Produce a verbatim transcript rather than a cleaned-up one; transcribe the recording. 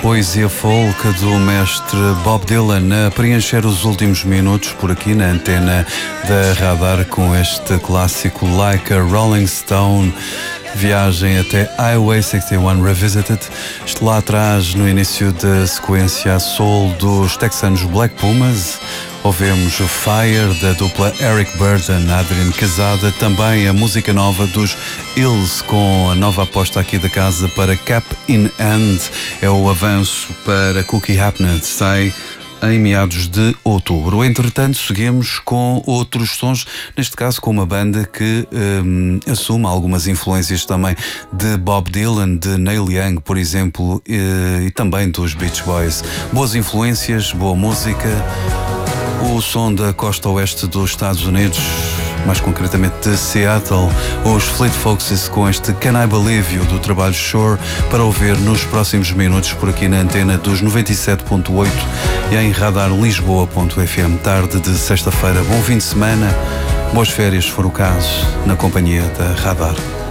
poesia folk do mestre Bob Dylan a preencher os últimos minutos por aqui na antena da Radar com este clássico Like a Rolling Stone. Viagem até Highway sessenta e um Revisited. Isto lá atrás, no início da sequência soul dos texanos Black Pumas. Ouvemos o Fire da dupla Eric Burden, Adrian Quezada, também a música nova dos Hills com a nova aposta aqui da casa para Cap in Hand. É o avanço para Cookie Happiness, sai em meados de outubro. Entretanto, seguimos com outros sons, neste caso com uma banda que um, assume algumas influências também de Bob Dylan, de Neil Young, por exemplo, e, e também dos Beach Boys. Boas influências, boa música. O som da costa oeste dos Estados Unidos, mais concretamente de Seattle, os Fleet Foxes com este Can I Believe You do trabalho Shore, para ouvir nos próximos minutos por aqui na antena dos noventa e sete ponto oito e em radar lisboa ponto f m. Tarde de sexta-feira, bom fim de semana, boas férias se for o caso, na companhia da Radar.